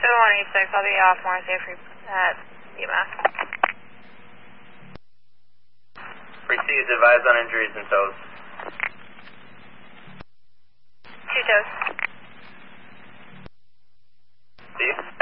7186, I'll be off Morris Day for UMass. Received, advised on injuries and toes. 2 toes. Steve?